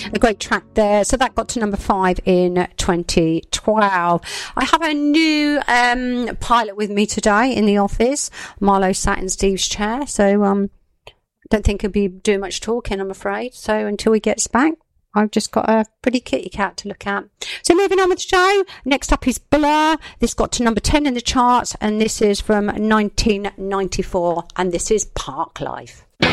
a great track there. So that got to number 5 in 2012. I have a new pilot with me today in the office. Marlo sat in Steve's chair, so don't think he'll be doing much talking, I'm afraid. So until he gets back, I've just got a pretty kitty cat to look at. So moving on with the show. Next up is Blur. This got to number 10 in the charts, and this is from 1994, and this is Park Life.